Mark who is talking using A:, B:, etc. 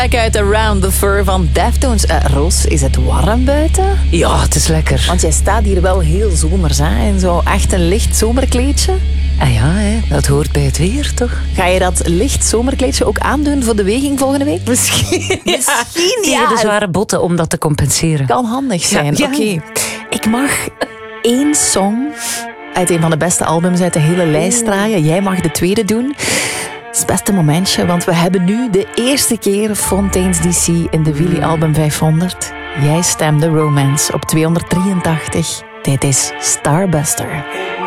A: Kijk uit Around the Fur van Deftones. Roos, is het warm buiten?
B: Ja, het is lekker.
A: Want jij staat hier wel heel zomers, hè? In zo echt een licht zomerkleedje.
B: Ah ja, dat hoort bij het weer, toch?
A: Ga je dat licht zomerkleedje ook aandoen voor de weging volgende week?
B: Misschien,
A: Misschien,
B: tegen de zware botten om dat te compenseren.
A: Kan handig zijn.
B: Ja.
A: Oké. Ik mag 1 song uit een van de beste albums uit de hele lijst draaien. Jij mag de tweede doen. Het is het beste momentje, want we hebben nu de eerste keer Fontaine's DC in de Willy Album 500. Jij stemde Romance op 283. Dit is Starbuster.